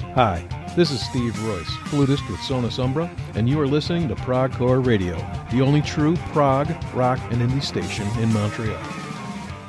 Hi, this is Steve Royce, flutist with Sonus Umbra, and you are listening to Progcore Radio, the only true prog, rock, and indie station in Montreal.